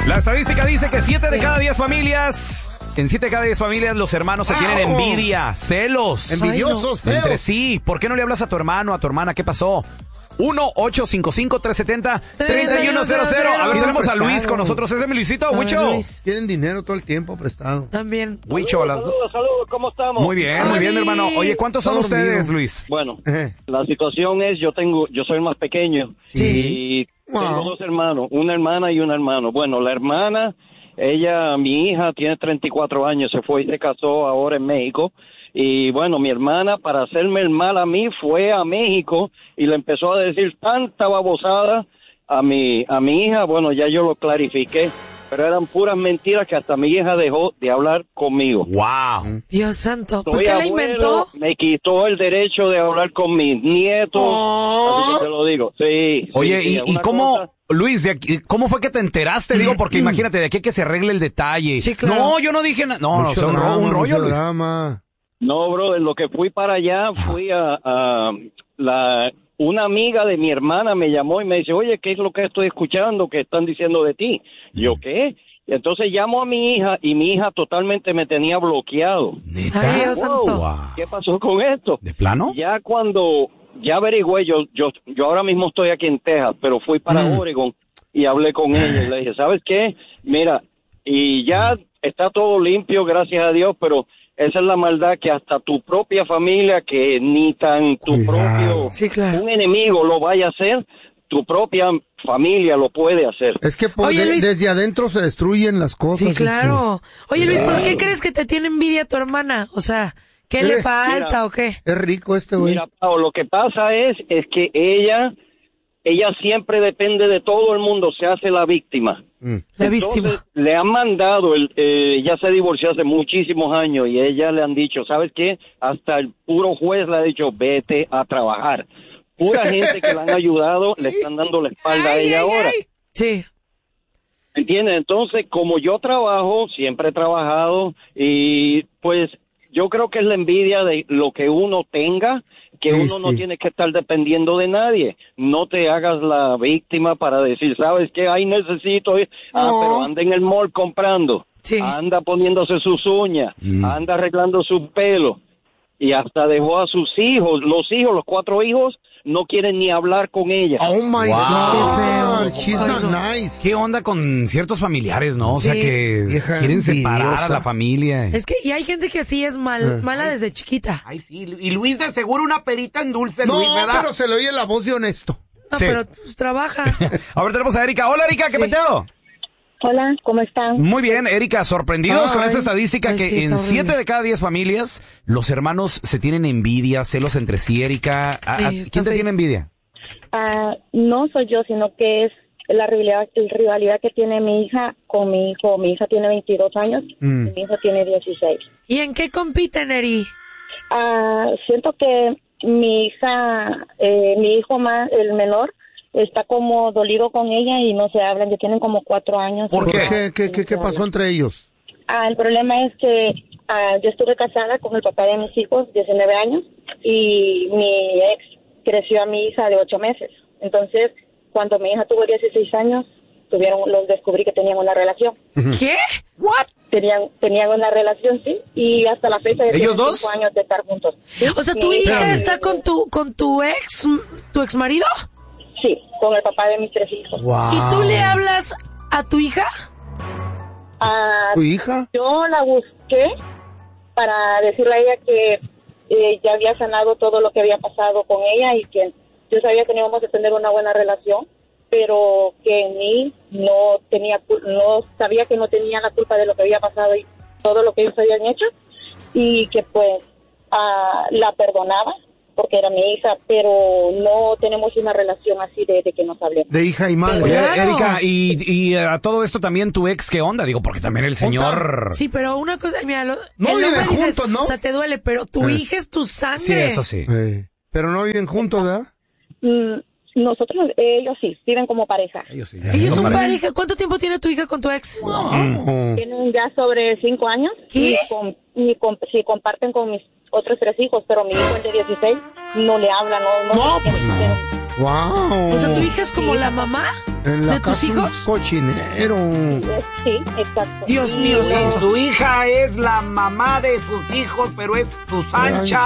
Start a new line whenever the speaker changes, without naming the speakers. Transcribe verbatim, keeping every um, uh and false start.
La estadística dice que siete de cada diez familias, en siete de cada diez familias los hermanos se tienen envidia, celos.
Envidiosos, feos.
Entre sí. ¿Por qué no le hablas a tu hermano, a tu hermana? ¿Qué pasó? uno ocho cinco cinco, tres siete cero, tres uno cero cero. A ver, tenemos a Luis con nosotros. ¿Ese es mi Luisito, Huicho?
Quieren dinero todo el tiempo prestado.
También.
Huicho, a las dos.
Saludos, saludos, ¿cómo estamos?
Muy bien, muy bien, hermano. Oye, ¿cuántos son
Todos
ustedes,
vivos.
Luis?
Bueno, la situación es, yo tengo, yo soy el más pequeño.
Sí.
Y tengo dos hermanos, una hermana y un hermano. Bueno, la hermana, ella, mi hija, tiene treinta y cuatro años, se fue y se casó ahora en México. Y bueno, mi hermana, para hacerme el mal a mí, fue a México y le empezó a decir tanta babosada a mi, a mi hija. Bueno, ya yo lo clarifiqué, pero eran puras mentiras que hasta mi hija dejó de hablar conmigo.
¡Wow!
Dios santo. Pues,
Soy
¿qué le
abuelo,
inventó?
me quitó el derecho de hablar con mis nietos,
Oh.
así que te lo digo. Sí.
Oye,
sí,
¿y,
sí,
y
una
cómo,
cosa-
Luis, de aquí- cómo fue que te enteraste? Digo, porque imagínate, de aquí que se arregle el detalle.
Sí, claro.
No, yo no dije nada. No, no, o
Mucho
sea, un, ro-
drama,
un rollo,
mucho
Luis.
drama.
No, bro, en lo que fui para allá, fui a, a la una amiga de mi hermana me llamó y me dice, oye, ¿qué es lo que estoy escuchando que están diciendo de ti? Yo, ¿qué? Y entonces llamo a mi hija y mi hija totalmente me tenía bloqueado.
¿Neta?
Ay, Dios santo.
Wow.
¿Qué pasó con esto?
¿De plano?
Ya cuando, ya averigüé, yo, yo, yo ahora mismo estoy aquí en Texas, pero fui para
Mm.
Oregon y hablé con ella y le dije, ¿sabes qué? Mira, y ya está todo limpio, gracias a Dios, pero esa es la maldad que hasta tu propia familia, que ni tan tu
Cuidado.
propio,
Sí, claro.
un enemigo lo vaya a hacer, tu propia familia lo puede hacer.
Es que por
Oye,
de-
Luis.
desde adentro se destruyen las cosas.
Sí,
este.
claro. Oye, Luis, ¿por qué crees que te tiene envidia tu hermana? O sea, ¿qué le
Eh,
falta
mira.
o qué?
Es rico este güey.
Mira, Pau, lo que pasa es, es que ella, ella siempre depende de todo el mundo, se hace la víctima.
Mm.
La
Entonces,
víctima.
le han mandado, el, eh, ya se divorció hace muchísimos años y ella le han dicho, ¿sabes qué? Hasta el puro juez le ha dicho, vete a trabajar. Pura gente que le han ayudado, le están dando la espalda a ella ahora.
Sí.
¿Entiendes? Entonces, como yo trabajo, siempre he trabajado y pues yo creo que es la envidia de lo que uno tenga, que
Sí,
uno no
sí.
tiene que estar dependiendo de nadie. No te hagas la víctima para decir, ¿sabes qué? Ay, necesito ir. Ah,
No.
pero anda en el mall comprando.
Sí.
Anda poniéndose sus uñas.
Mm.
Anda arreglando su pelo. Y hasta dejó a sus hijos. Los hijos, los cuatro hijos, no quieren ni hablar con ella.
Oh my
Wow.
God.
Qué feo.
She's
Ay,
not
no.
nice.
¿Qué onda con ciertos familiares, no? O sea,
Sí.
que
Vieja
quieren separar a
envidiosa.
la familia.
Es que, y hay gente que sí es mal, mala desde chiquita.
Ay, sí, y Luis de seguro una perita en dulce,
No,
Luis, ¿verdad?
pero se le oye la voz de honesto.
No,
Sí.
pero pues, trabaja.
A ver, tenemos a Erika. Hola, Erika, ¿qué
Sí.
peteo?
Hola, ¿cómo están?
Muy bien, Erika, sorprendidos
Ay.
con esta estadística
Ay,
que
sí, está
en
horrible.
siete de cada diez familias los hermanos se tienen envidia, celos entre sí, Erika. ¿A- a-
Sí, está
¿Quién te
feo.
tiene envidia?
Ah, no soy yo, sino que es la rivalidad, la rivalidad que tiene mi hija con mi hijo. Mi hija tiene veintidós años
Mm.
y mi hijo tiene dieciséis.
¿Y en qué compiten, Eri?
Ah, siento que mi hija, eh, mi hijo más, el menor, está como dolido con ella y no se hablan. Ya tienen como cuatro años.
¿Por
¿Por
qué?
qué? ¿Qué, qué, qué pasó entre ellos?
Ah, el problema es que ah, yo estuve casada con el papá de mis hijos, diecinueve años, y mi ex creció a mi hija de ocho meses. Entonces, cuando mi hija tuvo dieciséis años, tuvieron, los descubrí que tenían una relación.
¿Qué?
¿What?
Tenían, tenían una relación, sí, y hasta la fecha ya
¿Ellos
tienen
dos?
cinco años de estar juntos. Sí,
O sea, ¿tu
mi
hija
Espérame.
está con tu, con tu ex, tu ex marido?
Sí, con el papá de mis tres hijos.
Wow.
¿Y tú le hablas a tu hija?
Ah,
¿Tu hija?
yo la busqué para decirle a ella que eh, ya había sanado todo lo que había pasado con ella y que yo sabía que no íbamos a tener una buena relación, pero que en mí no tenía, cul- no sabía que no tenía la culpa de lo que había pasado y todo lo que ellos habían hecho, y que pues ah, la perdonaba porque era mi hija, pero no tenemos una relación así de, de que nos hablemos.
De hija y madre.
Oye,
Claro.
Erika, y, y a todo esto también tu ex, ¿qué onda? Digo, porque también el señor...
Sí, pero una cosa, mira, lo,
No
el
viven
hombre dices,
juntos, ¿no?
o sea, te duele, pero tu
Eh.
hija es tu sangre.
Sí, eso sí.
Eh, pero no viven juntos, ¿verdad?
Mm, nosotros, ellos sí, viven como pareja.
Ellos sí. ya
Ellos
no
son
pareja.
pareja. ¿Cuánto tiempo tiene tu hija con tu ex?
Oh.
Tienen ya sobre cinco años.
¿Qué?
Y, con, y con- sí, comparten con mis otros tres hijos, pero mi hijo, el de dieciséis, no le habla, no, no,
No,
sé qué
pues
me
no.
hicieron.
Wow.
O sea, tu hija es como la mamá.
En la
¿De tus
casa un
hijos?
cochinero.
Sí, exacto.
Dios mío,
Y,
santo.
Su hija es la mamá de sus hijos, pero es su Sancha.